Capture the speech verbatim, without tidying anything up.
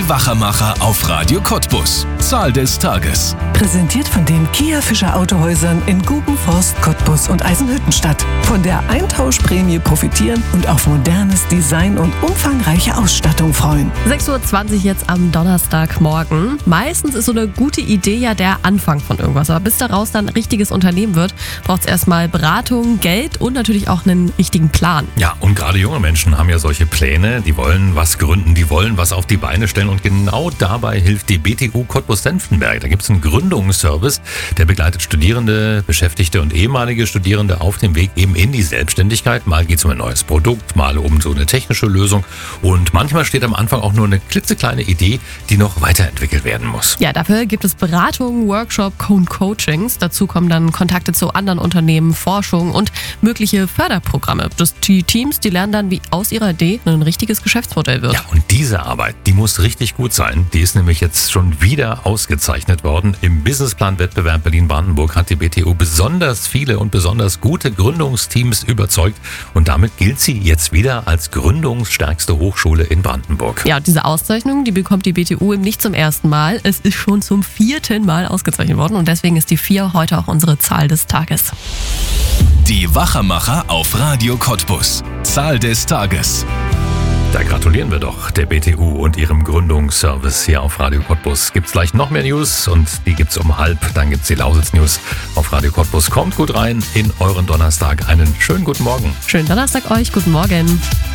Die Wachermacher auf Radio Cottbus. Zahl des Tages. Präsentiert von den Kia Fischer Autohäusern in Gubenforst, Cottbus und Eisenhüttenstadt. Von der Eintauschprämie profitieren und auf modernes Design und umfangreiche Ausstattung freuen. sechs Uhr zwanzig jetzt am Donnerstagmorgen. Meistens ist so eine gute Idee ja der Anfang von irgendwas. Aber bis daraus dann ein richtiges Unternehmen wird, braucht es erstmal Beratung, Geld und natürlich auch einen richtigen Plan. Ja, und gerade junge Menschen haben ja solche Pläne. Die wollen was gründen, die wollen was auf die Beine stellen. Und genau dabei hilft die B T U Cottbus-Senftenberg. Da gibt es einen Gründungsservice, der begleitet Studierende, Beschäftigte und ehemalige Studierende auf dem Weg eben in die Selbstständigkeit. Mal geht es um ein neues Produkt, mal um so eine technische Lösung. Und manchmal steht am Anfang auch nur eine klitzekleine Idee, die noch weiterentwickelt werden muss. Ja, dafür gibt es Beratungen, Workshop und Coachings. Dazu kommen dann Kontakte zu anderen Unternehmen, Forschung und mögliche Förderprogramme. Das, die Teams, die lernen dann, wie aus ihrer Idee ein richtiges Geschäftsmodell wird. Ja, und diese Arbeit, die muss richtig gut sein. Die ist nämlich jetzt schon wieder ausgezeichnet worden. Im Businessplan-Wettbewerb Berlin-Brandenburg hat die B T U besonders viele und besonders gute Gründungsteams überzeugt. Und damit gilt sie jetzt wieder als gründungsstärkste Hochschule in Brandenburg. Ja, diese Auszeichnung, die bekommt die B T U eben nicht zum ersten Mal. Es ist schon zum vierten Mal ausgezeichnet worden und deswegen ist die vier heute auch unsere Zahl des Tages. Die Wachermacher auf Radio Cottbus. Zahl des Tages. Da gratulieren wir doch der B T U und ihrem Gründungsservice hier auf Radio Cottbus. Gibt's gleich noch mehr News und die gibt's um halb. Dann gibt's die Lausitz-News auf Radio Cottbus. Kommt gut rein in euren Donnerstag. Einen schönen guten Morgen. Schönen Donnerstag euch. Guten Morgen.